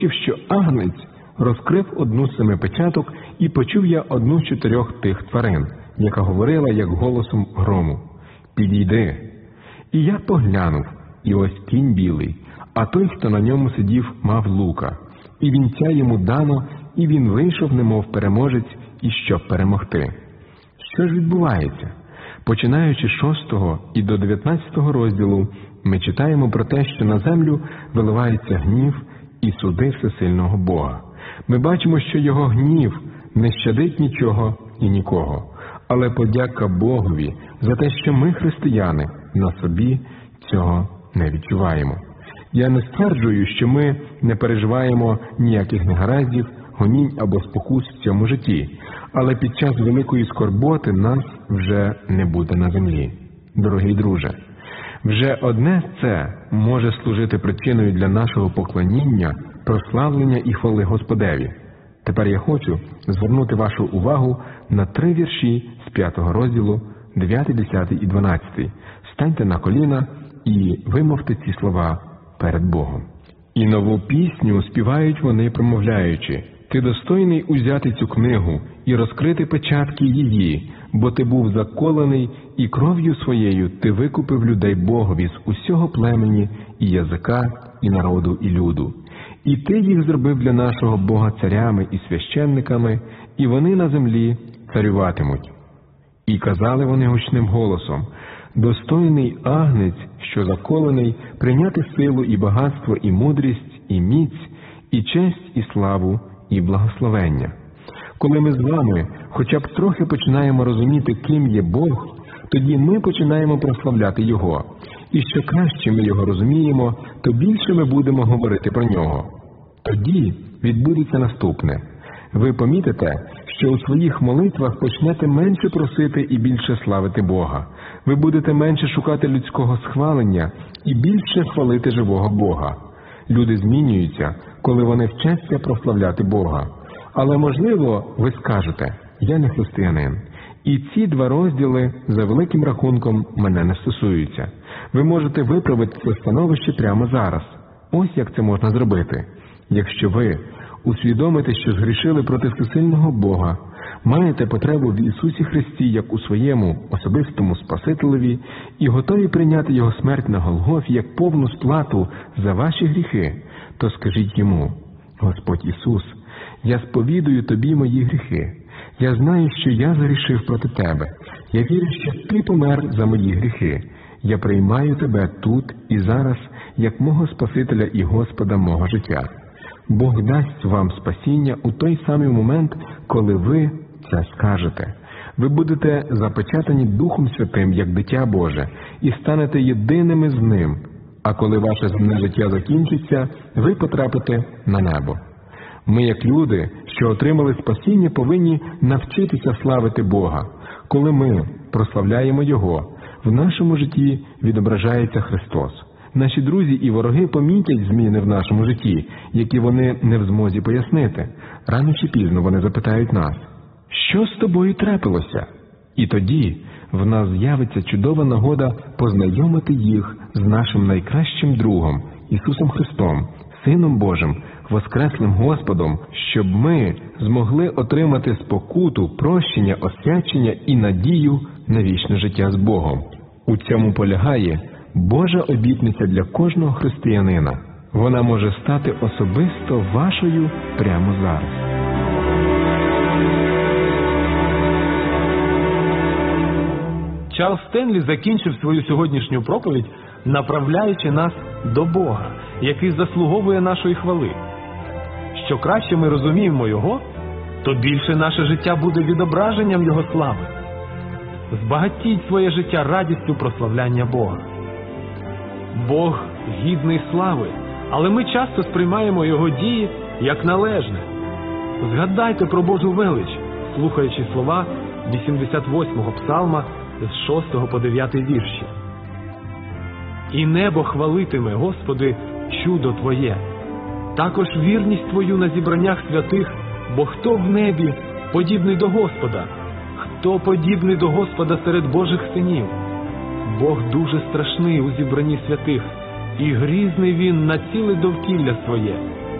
що агнець розкрив одну з 7 печаток, і почув я одну з 4 тих тварин, яка говорила, як голосом грому: «Підійди». І я поглянув, і ось кінь білий, а той, хто на ньому сидів, мав лука, і вінця йому дано, і він вийшов, немов переможець, і щоб перемогти. Що ж відбувається? Починаючи з 6 і до 19 розділу, ми читаємо про те, що на землю виливається гнів і суди всесильного Бога. Ми бачимо, що його гнів не щадить нічого і нікого, але подяка Богові за те, що ми, християни, на собі цього не відчуваємо. Я не стверджую, що ми не переживаємо ніяких негараздів, гонінь або спокус в цьому житті, але під час великої скорботи нас вже не буде на землі. Дорогий друже, вже одне це може служити причиною для нашого поклоніння, прославлення і хвали Господеві. Тепер я хочу звернути вашу увагу на 3 вірші з 5 розділу, 9, 10 і 12. Станьте на коліна і вимовте ці слова перед Богом. «І нову пісню співають вони, промовляючи: Ти достойний узяти цю книгу і розкрити печатки її, бо ти був заколений, і кров'ю своєю ти викупив людей Богові з усього племені, і язика, і народу, і люду. І ти їх зробив для нашого Бога царями і священниками, і вони на землі царюватимуть. І казали вони гучним голосом: Достойний агнець, що заколений, прийняти силу і багатство, і мудрість, і міць, і честь, і славу, і благословення». Коли ми з вами хоча б трохи починаємо розуміти, ким є Бог, тоді ми починаємо прославляти Його. І що краще ми Його розуміємо, то більше ми будемо говорити про Нього. Тоді відбудеться наступне. Ви помітите, що у своїх молитвах почнете менше просити і більше славити Бога. Ви будете менше шукати людського схвалення і більше хвалити живого Бога. Люди змінюються, коли вони вчаться прославляти Бога. Але, можливо, ви скажете: «Я не християнин, і ці 2 розділи, за великим рахунком, мене не стосуються». Ви можете виправити це становище прямо зараз. Ось як це можна зробити. Якщо ви усвідомите, що згрішили проти всесильного Бога, маєте потребу в Ісусі Христі як у своєму особистому Спасителеві і готові прийняти Його смерть на Голгофі як повну сплату за ваші гріхи, то скажіть Йому: «Господь Ісус, я сповідую Тобі мої гріхи. Я знаю, що я згрішив проти Тебе. Я вірю, що Ти помер за мої гріхи. Я приймаю Тебе тут і зараз, як мого Спасителя і Господа мого життя». Бог дасть вам спасіння у той самий момент, коли ви це скажете. Ви будете запечатані Духом Святим, як дитя Боже, і станете єдиними з Ним. А коли ваше земне життя закінчиться, ви потрапите на небо. Ми, як люди, що отримали спасіння, повинні навчитися славити Бога. Коли ми прославляємо Його, в нашому житті відображається Христос. Наші друзі і вороги помітять зміни в нашому житті, які вони не в змозі пояснити. Рано чи пізно вони запитають нас: «Що з тобою трапилося?» І тоді в нас з'явиться чудова нагода познайомити їх з нашим найкращим другом Ісусом Христом, Сином Божим, Воскреслим Господом, щоб ми змогли отримати спокуту, прощення, освячення і надію на вічне життя з Богом. У цьому полягає Божа обітниця для кожного християнина. Вона може стати особисто вашою прямо зараз. Чарльз Стенлі закінчив свою сьогоднішню проповідь, направляючи нас до Бога, який заслуговує нашої хвали. Що краще ми розуміємо Його, то більше наше життя буде відображенням Його слави. Збагатіть своє життя радістю прославляння Бога. Бог гідний слави, але ми часто сприймаємо Його дії як належне. Згадайте про Божу велич, слухаючи слова 88-го псалма з 6 по 9 вірші. «І небо хвалитиме, Господи, чудо Твоє, також вірність Твою на зібраннях святих, бо хто в небі подібний до Господа? Хто подібний до Господа серед Божих синів? Бог дуже страшний у зібранні святих, і грізний Він на ціле довкілля своє.